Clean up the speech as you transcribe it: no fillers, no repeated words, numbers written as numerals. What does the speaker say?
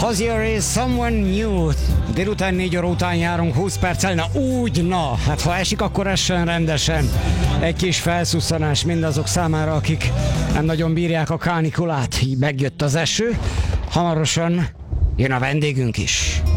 Hozier is someone new. Délután 4 óra után járunk 20 perccel. Na, hát ha esik, akkor essen rendesen. Egy kis felszusszanás mindazok számára, akik nem nagyon bírják a kánikulát. Így megjött az eső. Hamarosan jön a vendégünk is.